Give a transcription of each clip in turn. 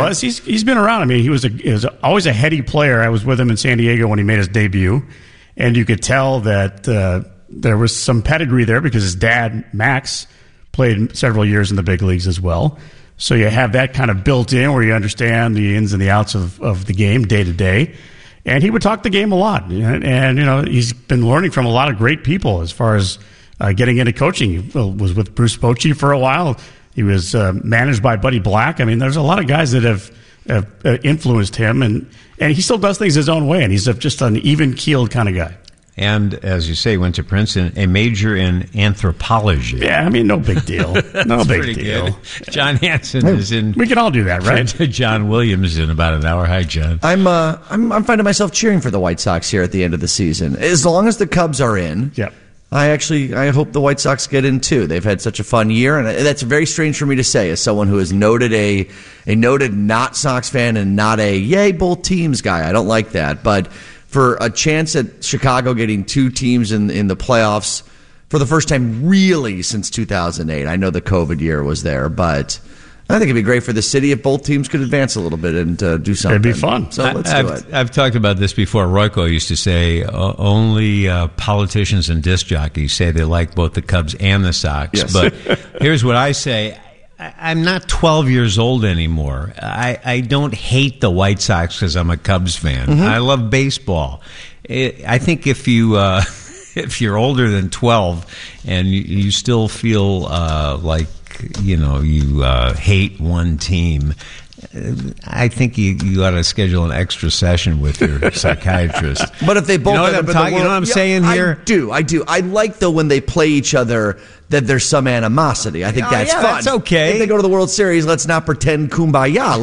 Well, he's been around. I mean, he was always a heady player. I was with him in San Diego when he made his debut, and you could tell that there was some pedigree there because his dad, Max, played several years in the big leagues as well. So you have that kind of built in where you understand the ins and the outs of the game day to day. And he would talk the game a lot. And he's been learning from a lot of great people as far as getting into coaching. He was with Bruce Bochy for a while. He was managed by Buddy Black. I mean, there's a lot of guys that have influenced him. And he still does things his own way. And he's just an even-keeled kind of guy. And, as you say, went to Princeton, a major in anthropology. Yeah, I mean, no big deal. No big deal. Good. John Hansen is in. We can all do that, right? John Williams in about an hour. Hi, John. I'm finding myself cheering for the White Sox here at the end of the season. As long as the Cubs are in. Yep. I hope the White Sox get in too. They've had such a fun year, and that's very strange for me to say as someone who is noted a noted not Sox fan and not a yay both teams guy. I don't like that, but for a chance at Chicago getting two teams in the playoffs for the first time really since 2008. I know the COVID year was there, but I think it'd be great for the city if both teams could advance a little bit and do something. It'd be fun. So let's do it. I've talked about this before. Royko used to say only politicians and disc jockeys say they like both the Cubs and the Sox. Yes. But here's what I say. I'm not 12 years old anymore. I don't hate the White Sox because I'm a Cubs fan. Mm-hmm. I love baseball. I think if you're older than 12 and you still feel like you hate one team, I think you ought to schedule an extra session with your psychiatrist. But if they both, you know what I'm saying here? I do. I like though when they play each other that there's some animosity. I think that's fun. That's okay. If they go to the World Series, let's not pretend kumbaya.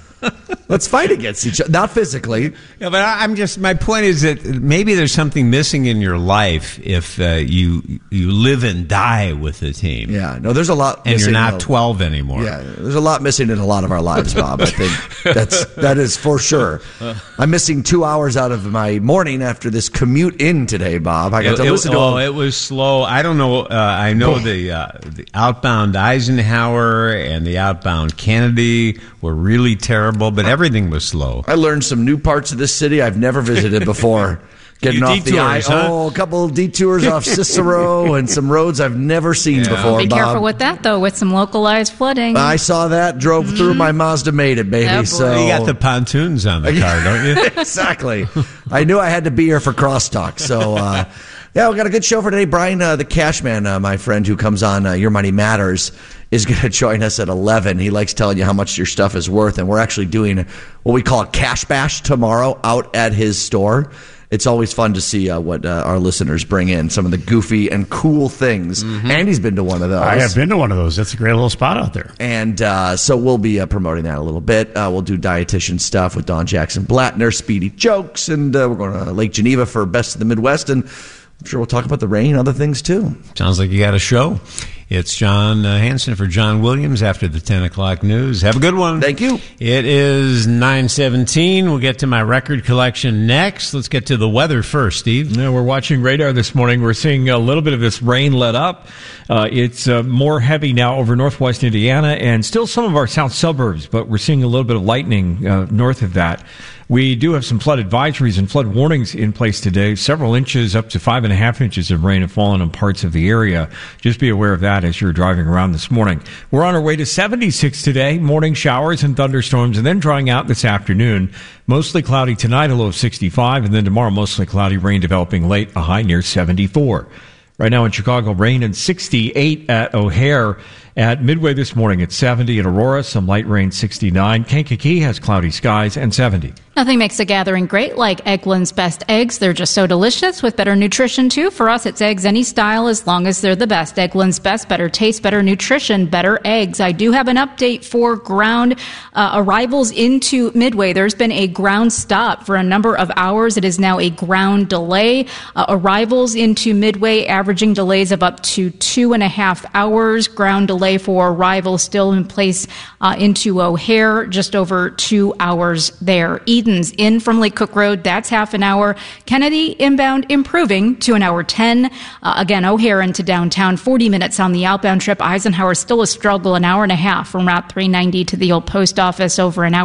Let's fight against each other, not physically. Yeah, but my point is that maybe there's something missing in your life if you live and die with the team. Yeah, no, there's a lot and missing. You're not 12 anymore. Yeah, there's a lot missing in a lot of our lives, Bob. I think that is for sure. I'm missing 2 hours out of my morning after this commute in today, Bob. I got to listen to it was slow. I don't know. I know the outbound Eisenhower and the outbound Kennedy were really terrible, but everything was slow. I learned some new parts of this city I've never visited before. Getting off the a couple of detours off Cicero and some roads I've never seen before. Be careful with that, though, with some localized flooding. I saw that, drove through, my Mazda made it, baby. So you got the pontoons on the car, don't you? Exactly. I knew I had to be here for crosstalk. So, yeah, we got a good show for today. Brian, the Cashman, my friend who comes on Your Money Matters, is going to join us at 11. He likes telling you how much your stuff is worth, and we're actually doing what we call a cash bash tomorrow out at his store. It's always fun to see what our listeners bring in, some of the goofy and cool things. Mm-hmm. Andy's been to one of those. I have been to one of those. That's a great little spot out there. And so we'll be promoting that a little bit. We'll do dietitian stuff with Don Jackson Blattner, Speedy Jokes, and we're going to Lake Geneva for Best of the Midwest, and I'm sure we'll talk about the rain and other things, too. Sounds like you got a show. It's John Hansen for John Williams after the 10 o'clock news. Have a good one. Thank you. It is 9:17. We'll get to my record collection next. Let's get to the weather first, Steve. Yeah, we're watching radar this morning. We're seeing a little bit of this rain let up. It's more heavy now over northwest Indiana and still some of our south suburbs, but we're seeing a little bit of lightning north of that. We do have some flood advisories and flood warnings in place today. Several inches, up to 5.5 inches of rain have fallen in parts of the area. Just be aware of that as you're driving around this morning. We're on our way to 76 today. Morning showers and thunderstorms, and then drying out this afternoon. Mostly cloudy tonight, a low of 65, and then tomorrow mostly cloudy, rain developing late, a high near 74. Right now in Chicago, rain and 68 at O'Hare. At Midway this morning, it's 70 at Aurora, some light rain, 69. Kankakee has cloudy skies and 70. Nothing makes a gathering great like Eggland's Best Eggs. They're just so delicious with better nutrition, too. For us, it's eggs any style as long as they're the best. Eggland's Best, better taste, better nutrition, better eggs. I do have an update for ground arrivals into Midway. There's been a ground stop for a number of hours. It is now a ground delay. Arrivals into Midway averaging delays of up to 2.5 hours. Ground delay for arrivals still in place into O'Hare, just over 2 hours there. Eden's in from Lake Cook Road, that's half an hour. Kennedy inbound improving to an hour 10. Again, O'Hare into downtown, 40 minutes on the outbound trip. Eisenhower still a struggle, an hour and a half from Route 390 to the old post office, over an hour.